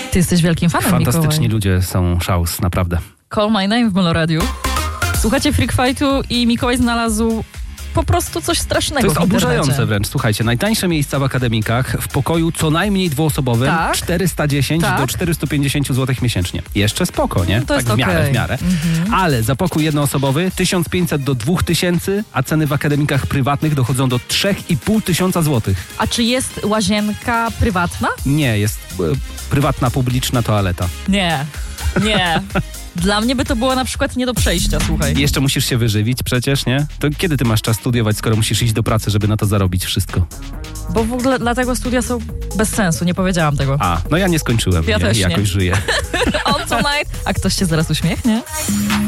Ty jesteś wielkim fanem Fantastyczni Mikołaj. ludzie są szałs, naprawdę. Call My Name w Moloradiu. Słuchacie Freak Fightu i Mikołaj znalazł po prostu coś strasznego. To jest w internecie. oburzające wręcz. Słuchajcie, najtańsze miejsca w akademikach w pokoju co najmniej dwuosobowym, Tak. 410 Tak. do 450 zł miesięcznie. Jeszcze spoko, nie? To jest tak w miarę, okej. w miarę. Ale za pokój jednoosobowy 1500 do 2000, a ceny w akademikach prywatnych dochodzą do 3500 zł. A czy jest łazienka prywatna? Nie, jest prywatna, publiczna toaleta. Nie. Dla mnie by to było na przykład nie do przejścia, słuchaj. I jeszcze musisz się wyżywić przecież, nie? To kiedy ty masz czas studiować, skoro musisz iść do pracy, żeby na to zarobić wszystko? Bo w ogóle dlatego studia są bez sensu, nie powiedziałam tego. A, no ja nie skończyłem. Ja też nie. Jakoś żyję. On tonight. A ktoś się zaraz uśmiechnie?